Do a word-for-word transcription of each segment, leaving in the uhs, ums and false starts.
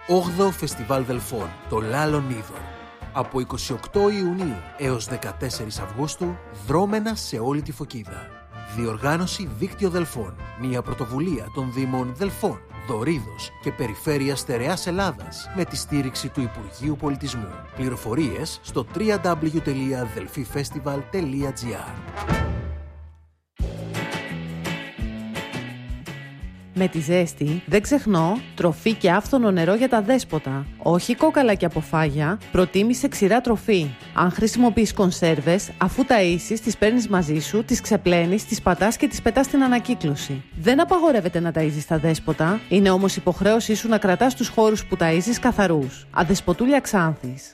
όγδοο Φεστιβάλ Δελφών, το Λάλον Είδωρ. Από εικοστή ογδόη Ιουνίου έως δεκατέσσερις Αυγούστου, δρόμενα σε όλη τη Φωκίδα. Διοργάνωση Δίκτυο Δελφών, μια πρωτοβουλία των Δήμων Δελφών, Δωρίδος και Περιφέρειας Στερεάς Ελλάδας με τη στήριξη του Υπουργείου Πολιτισμού. Πληροφορίες στο double-u double-u double-u τελεία delphifestival τελεία gr. Με τη ζέστη, δεν ξεχνώ, τροφή και άφθονο νερό για τα δέσποτα. Όχι κόκαλα και αποφάγια, προτίμησε ξηρά τροφή. Αν χρησιμοποιείς κονσέρβες, αφού ταΐσεις, τις παίρνεις μαζί σου, τις ξεπλένεις, τις πατάς και τις πετάς στην ανακύκλωση. Δεν απαγορεύεται να ταΐζεις τα δέσποτα, είναι όμως υποχρέωσή σου να κρατάς τους χώρους που ταΐζεις καθαρούς. Αδεσποτούλια Ξάνθης.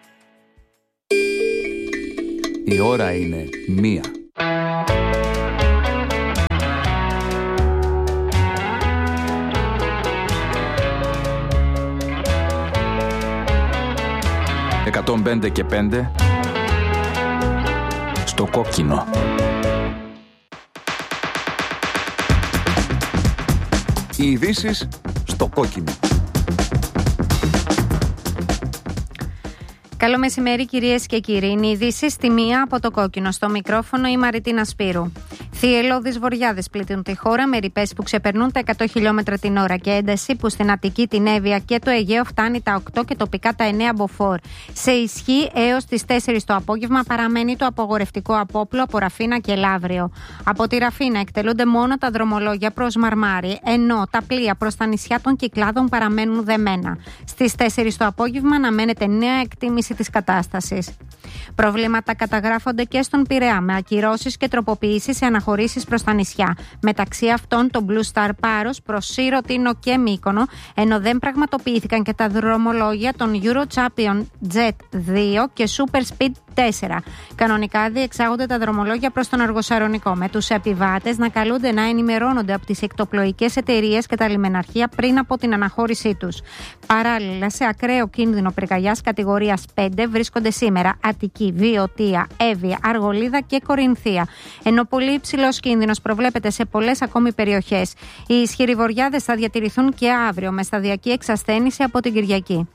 Η ώρα είναι μία. εκατόν πέντε και πέντε στο κόκκινο. Οι ειδήσεις στο κόκκινο. Καλό μεσημέρι κυρίες και κύριοι. Είναι οι ειδήσεις στη μία από το κόκκινο. Στο μικρόφωνο η Μαριτίνα Σπύρου. Θυελλώδεις βοριάδες πλήττουν τη χώρα με ρηπές που ξεπερνούν τα εκατό χιλιόμετρα την ώρα και ένταση που στην Αττική, την Εύβοια και το Αιγαίο φτάνει τα οκτώ και τοπικά τα εννέα μποφόρ. Σε ισχύ έως τις τέσσερις το απόγευμα παραμένει το απογορευτικό απόπλο από Ραφίνα και Λαύριο. Από τη Ραφίνα εκτελούνται μόνο τα δρομολόγια προς Μαρμάρι, ενώ τα πλοία προς τα νησιά των Κυκλάδων παραμένουν δεμένα. Στις τέσσερις το απόγευμα αναμένεται νέα εκτίμηση της κατάστασης. Προβλήματα καταγράφονται και στον Πειραιά με ακυρώσεις και τροποποιήσεις σε αναχωρήσεις προς τα νησιά. Μεταξύ αυτών το Blue Star Πάρος προς Σύρο, Τίνο και Μύκονο, ενώ δεν πραγματοποιήθηκαν και τα δρομολόγια των Euro Champion Jet δύο και Super Speed τέσσερα. Κανονικά διεξάγονται τα δρομολόγια προς τον Αργοσαρονικό, με τους επιβάτες να καλούνται να ενημερώνονται από τις εκτοπλοϊκές εταιρείες και τα λιμεναρχεία πριν από την αναχώρησή τους. Παράλληλα, σε ακραίο κίνδυνο πυρκαγιάς κατηγορίας πέντε βρίσκονται σήμερα Αττική, Βιωτία, Εύβοια, Αργολίδα και Κορινθία. Ενώ πολύ υψηλός κίνδυνος προβλέπεται σε πολλές ακόμη περιοχές. Οι ισχυροί βοριάδες θα διατηρηθούν και αύριο με σταδιακή εξασθένηση από την Κυριακή.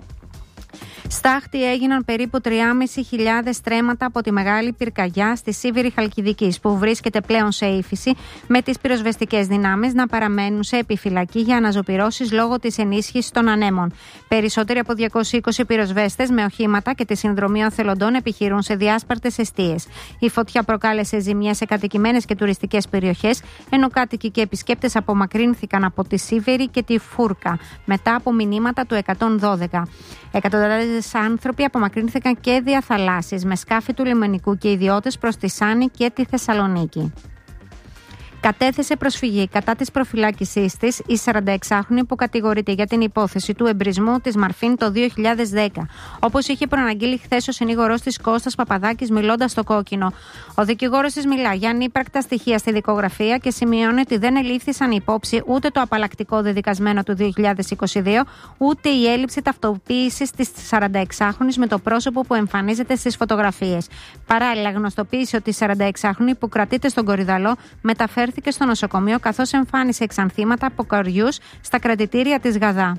Στάχτη έγιναν περίπου τρεις χιλιάδες πεντακόσια στρέμματα από τη μεγάλη πυρκαγιά στη Σίβηρη Χαλκιδικής, που βρίσκεται πλέον σε ύφεση, με τις πυροσβεστικές δυνάμεις να παραμένουν σε επιφυλακή για αναζωπυρώσεις λόγω της ενίσχυσης των ανέμων. Περισσότεροι από διακόσιοι είκοσι πυροσβέστες με οχήματα και τη συνδρομή οθελοντών επιχειρούν σε διάσπαρτες εστίες. Η φωτιά προκάλεσε ζημιές σε κατοικημένες και τουριστικές περιοχές, ενώ κάτοικοι και επισκέπτες απομακρύνθηκαν από τη Σίβηρη και τη Φούρκα, μετά από μηνύματα του εκατόν δώδεκα. Εκατοντάδες άνθρωποι απομακρύνθηκαν και διαθαλάσσεις με σκάφη του λιμενικού και ιδιώτες προς τη Σάνη και τη Θεσσαλονίκη. Κατέθεσε προσφυγή κατά της προφυλάκησής της η σαρανταεξάχρονη που κατηγορείται για την υπόθεση του εμπρισμού της Μαρφίν το δύο χιλιάδες δέκα, όπως είχε προαναγγείλει χθες ο συνήγορος της Κώστας Παπαδάκης μιλώντας στο κόκκινο. Ο δικηγόρος της μιλά για ανύπαρκτα στοιχεία στη δικογραφία και σημειώνει ότι δεν ελήφθησαν υπόψη ούτε το απαλλακτικό δεδικασμένο του δύο χιλιάδες είκοσι δύο, ούτε η έλλειψη ταυτοποίησης της σαρανταεξάχρονης με το πρόσωπο που εμφανίζεται στις φωτογραφίες. Παράλληλα, γνωστοποίησε ότι η σαρανταεξάχρονη που κρατείται στον Κορυδαλό μεταφέρθηκε στο νοσοκομείο καθώς εμφάνισε εξανθήματα από καρδιούς στα κρατητήρια της Γαδά.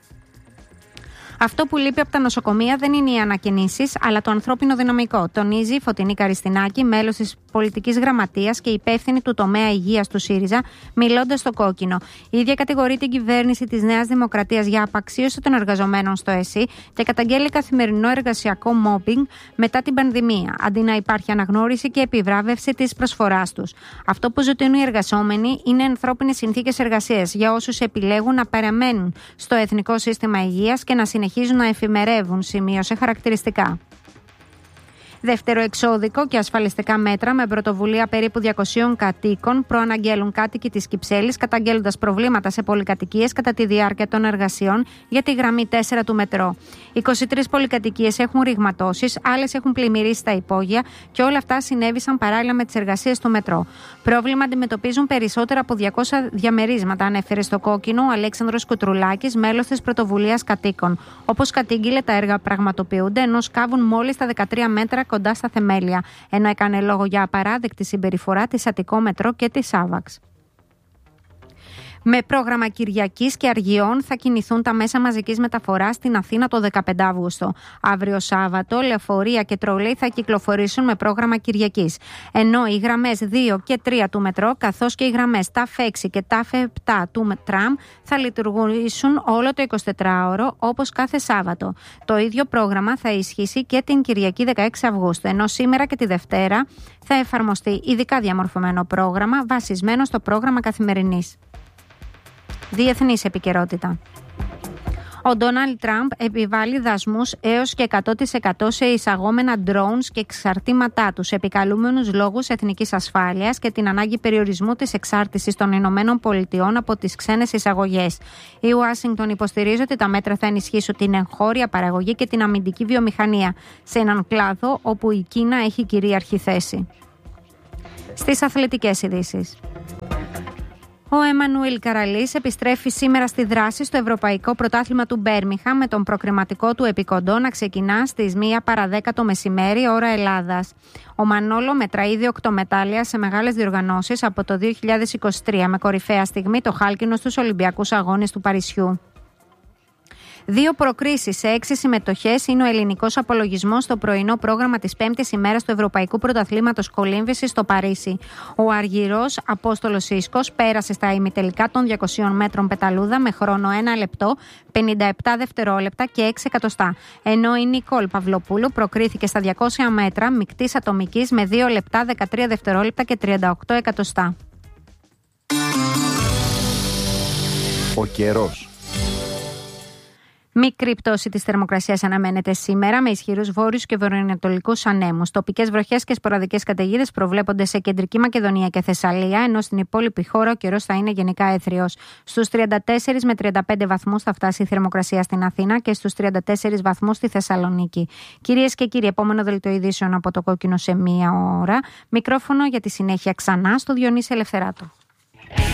Αυτό που λείπει από τα νοσοκομεία δεν είναι οι ανακαινήσεις, αλλά το ανθρώπινο δυναμικό, τονίζει η Φωτεινή Καριστινάκη, μέλος της πολιτικής γραμματείας και υπεύθυνη του τομέα υγείας του ΣΥΡΙΖΑ, μιλώντας στο κόκκινο. Η ίδια κατηγορεί την κυβέρνηση της Νέας Δημοκρατίας για απαξίωση των εργαζομένων στο ΕΣΥ και καταγγέλει καθημερινό εργασιακό μόμπινγκ μετά την πανδημία, αντί να υπάρχει αναγνώριση και επιβράβευση της προσφοράς τους. Αυτό που ζητούν οι εργαζόμενοι είναι ανθρώπινες συνθήκες εργασίας για όσους επιλέγουν να παραμένουν στο Εθνικό Σύστημα Υγείας και να συνεχίζουν να εφημερεύουν, σημείωσε χαρακτηριστικά. Δεύτερο εξώδικο και ασφαλιστικά μέτρα με πρωτοβουλία περίπου διακοσίων κατοίκων προαναγγέλουν κάτοικοι της Κυψέλης, καταγγέλλοντας προβλήματα σε πολυκατοικίες κατά τη διάρκεια των εργασιών για τη γραμμή τέσσερα του μετρό. είκοσι τρεις πολυκατοικίες έχουν ρηγματώσεις, άλλες έχουν πλημμυρίσει τα υπόγεια και όλα αυτά συνέβησαν παράλληλα με τις εργασίες του μετρό. Πρόβλημα αντιμετωπίζουν περισσότερα από διακόσια διαμερίσματα, ανέφερε στο κόκκινο ο Αλέξανδρος Κουτρουλάκης, μέλος της πρωτοβουλίας κατοίκων. Όπως κατήγγειλε, τα έργα πραγματοποιούνται ενώ σκάβουν μόλις τα δεκατρία μέτρα κοντά στα θεμέλια, ενώ έκανε λόγο για απαράδεκτη συμπεριφορά της Αττικό Μετρό και της Άβαξ. Με πρόγραμμα Κυριακής και Αργιών θα κινηθούν τα μέσα μαζικής μεταφοράς στην Αθήνα το δεκαπέντε Αυγούστου. Αύριο Σάββατο, λεωφορεία και τρολέι θα κυκλοφορήσουν με πρόγραμμα Κυριακής. Ενώ οι γραμμές δύο και τρία του μετρό, καθώς και οι γραμμές ΤΑΦ έξι και ΤΑΦ επτά του τραμ θα λειτουργήσουν όλο το εικοσιτετράωρο όπως κάθε Σάββατο. Το ίδιο πρόγραμμα θα ισχύσει και την Κυριακή δεκαέξι Αυγούστου, ενώ σήμερα και τη Δευτέρα θα εφαρμοστεί ειδικά διαμορφωμένο πρόγραμμα βασισμένο στο πρόγραμμα καθημερινής. Διεθνής επικαιρότητα. Ο Ντόναλντ Τραμπ επιβάλλει δασμούς έως και εκατό τοις εκατό σε εισαγόμενα drones και εξαρτήματά τους, επικαλούμενους λόγους εθνικής ασφάλειας και την ανάγκη περιορισμού της εξάρτησης των Ηνωμένων Πολιτειών από τις ξένες εισαγωγές. Η Ουάσιγκτον υποστηρίζει ότι τα μέτρα θα ενισχύσουν την εγχώρια παραγωγή και την αμυντική βιομηχανία σε έναν κλάδο όπου η Κίνα έχει κυρίαρχη θέση. Στις αθλητικές ειδήσεις. Ο Εμμανουήλ Καραλής επιστρέφει σήμερα στη δράση στο Ευρωπαϊκό Πρωτάθλημα του Μπέρμιγχαμ με τον προκριματικό του επικοντό να ξεκινά στις μία παρά δέκα το μεσημέρι ώρα Ελλάδας. Ο Μανόλο μετρά ήδη οκτώ μετάλλια σε μεγάλες διοργανώσεις από το δύο χιλιάδες είκοσι τρία, με κορυφαία στιγμή το χάλκινο στους Ολυμπιακούς Αγώνες του Παρισιού. Δύο προκρίσεις σε έξι συμμετοχές είναι ο ελληνικός απολογισμός στο πρωινό πρόγραμμα της πέμπτης ημέρας του Ευρωπαϊκού Πρωταθλήματος Κολύμβησης στο Παρίσι. Ο αργυρός Απόστολος Ίσκος πέρασε στα ημιτελικά των διακοσίων μέτρων πεταλούδα με χρόνο ένα λεπτό, πενήντα επτά δευτερόλεπτα και έξι εκατοστά. Ενώ η Νικόλ Παυλοπούλου προκρίθηκε στα διακόσια μέτρα μικτής ατομικής με δύο λεπτά, δεκατρία δευτερόλεπτα και τριάντα οκτώ εκατοστά. Ο καιρός. Μικρή πτώση της θερμοκρασίας αναμένεται σήμερα με ισχυρούς βόρειους και βορειοανατολικούς ανέμους. Τοπικές βροχές και σποραδικές καταιγίδες προβλέπονται σε κεντρική Μακεδονία και Θεσσαλία, ενώ στην υπόλοιπη χώρα ο καιρός θα είναι γενικά έθριος. Στους τριάντα τέσσερα με τριάντα πέντε βαθμούς θα φτάσει η θερμοκρασία στην Αθήνα και στους τριάντα τέσσερα βαθμούς στη Θεσσαλονίκη. Κυρίες και κύριοι, επόμενο δελτίο ειδήσεων από το Κόκκινο σε μία ώρα. Μικρόφωνο για τη συνέχεια ξανά στο Διονύση Ελευθεράτο.